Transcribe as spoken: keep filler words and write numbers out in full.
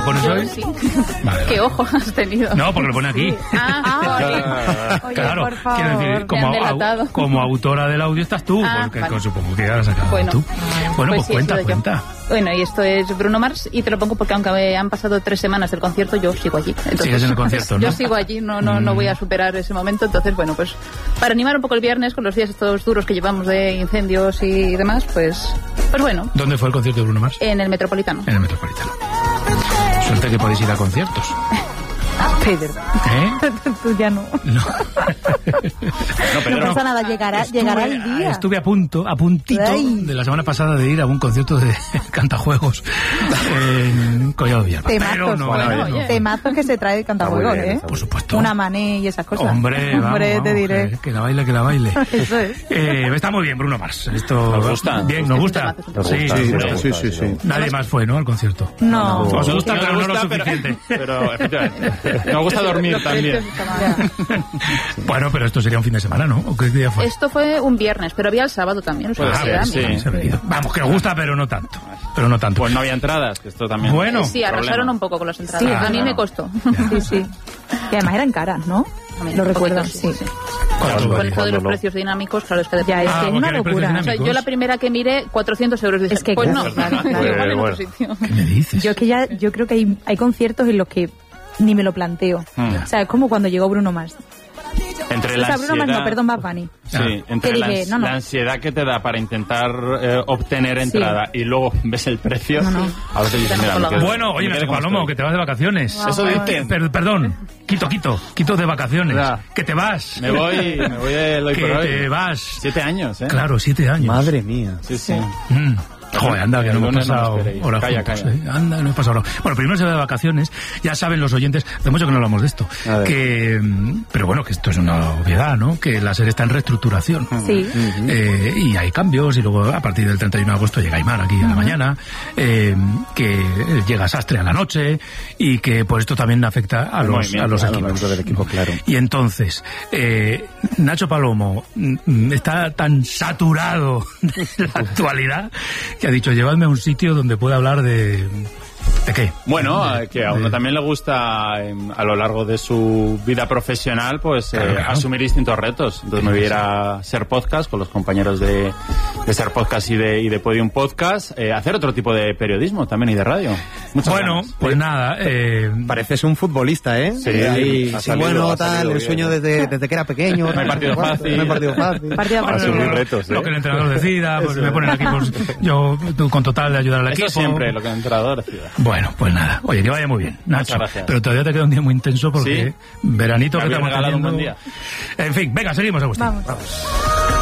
pones Yo hoy? Sí. Vale, ¿Qué vale. ojo has tenido? No, porque lo pone aquí. Ah, ah, Oye, Claro, por favor. quiero decir, como, Me han delatado. au- como autora del audio estás tú, Ah, porque vale. con- supongo que ya la has sacado Bueno. tú. Bueno, pues, sí, cuenta, he sido yo. cuenta. Bueno, y esto es Bruno Mars, y te lo pongo porque aunque han pasado tres semanas del concierto, yo sigo allí. Entonces, Sigues en el concierto, ¿no? Yo sigo allí, no, no, no voy a superar ese momento. Entonces, bueno, pues para animar un poco el viernes con los días estos duros que llevamos de incendios y demás, pues, pues bueno, ¿Dónde fue el concierto de Bruno Mars? en el Metropolitano. En el Metropolitano. Suerte que podéis ir a conciertos. Pedro, ¿Eh? tú ya no. No. No, No Pedro, pasa nada, llegará, Estuve- llegará el día. Estuve a punto, a puntito Ay. de la semana pasada de ir a un concierto de cantajuegos en Collado Villalba. Pero Temazos, no, bueno, no, oye. temazos que se trae de cantajuegos, Está muy bien, ¿eh? está por supuesto. Una mané y esas cosas. Hombre, vamos, Hombre, vamos, te diré. Que, que la baile, que la baile. Eso es. Eh, está muy bien, Bruno Mars. Esto Nos gusta. Bien, nos gusta. Nos Sí, gusta, sí, sí, sí. nos sí, gusta, sí, sí, sí. nos Nadie más fue, ¿no? Al concierto. No. Os gusta, Nos pero no lo gusta, pero- suficiente. Pero, efectivamente, nos gusta dormir también. Bueno, pero esto sería un fin de semana, ¿no? ¿O qué día fue? Esto fue un viernes, pero había el sábado también. O sea, Puede que ser, era, sí. mira. Se ha ido. Vamos, que nos gusta, pero no tanto. Pero no tanto. Pues no había entradas, que esto también. Bueno. Sí, arrasaron problema. un poco con las entradas. Sí, a mí claro. me costó. Sí, sí. Y además eran caras, ¿no? También, Lo un recuerdo, poquito, sí. sí. ¿Cuánto Con vale? esto de los no? precios dinámicos, claro, es que Ya, es Ah, que es porque una hay precios locura. O sea, yo la primera que miré, cuatrocientos euros. Dije, Es que pues claro, no, claro, claro. igual en Bueno. otro sitio. ¿Qué me dices? Yo es que ya, yo creo que hay, hay conciertos en los que ni me lo planteo. Hmm. O sea, es como cuando llegó Bruno Mars. Entre O la sea, Bruno Mars no, ansiedad- perdón, Bad Bunny. Sí, entre Que la, dije, no, no. la ansiedad que te da para intentar eh, obtener entrada y luego ves el precio, No, no. a veces dices, mira, me quedo- Bueno, oye, me Nacho quedo como Palomo, estoy. que te vas de vacaciones. Eso Eh, dicen. per- perdón, quito, quito, quito de vacaciones. Ya. Que te vas. Me voy, me voy del hoy que por hoy. te vas. Siete años, ¿eh? Claro, siete años. Madre mía. Sí, sí. Mm. Joder, anda, que no hemos El lunes no me pasado esperéis. horas Calla, juntos, calla. ¿eh? Anda, que no hemos pasado horas. Bueno, primero se va de vacaciones, ya saben los oyentes, hace mucho que no hablamos de esto, A ver. que, mm, pero bueno, que esto es una obviedad, ¿no? Que la serie está en reestructuración. Sí. Eh, y hay cambios, y luego a partir del treinta y uno de agosto llega Aymar aquí a la mañana, eh, que llega Sastre a la noche, y que por esto también afecta a El los, movimiento, a los al equipos. movimiento del equipo, claro. Y entonces, eh, Nacho Palomo mm, está tan saturado de la actualidad que ha dicho, llevadme a un sitio donde pueda hablar de... ¿De qué? Bueno, De- eh, que a uno de- también le gusta eh, a lo largo de su vida profesional pues eh, Claro, claro. asumir distintos retos. Entonces me voy a ir a Ser Podcast con los compañeros de, de Ser Podcast y de, y de Podium Podcast, eh, hacer otro tipo de periodismo también y de radio. Muchas Bueno, ganas. pues nada, eh, Pareces un futbolista, ¿eh? Sí, Ahí, ha sí, salido, bueno, ha tal, salido el bien. sueño desde, desde que era pequeño. No hay tal, partido cuánto, fácil. No hay partido fácil. Partido fácil. Asumir retos, ¿eh? lo que el entrenador decida, pues me ponen aquí, pues yo tú, con total de ayudar al Eso equipo. siempre, lo que el entrenador decida. Bueno, pues nada, oye, que vaya muy bien, Nacho. gracias. Pero todavía te queda un día muy intenso porque Sí. veranito Me que habéis estamos regalado un teniendo. buen día. En fin, venga, seguimos, Agustín. Vamos. Vamos.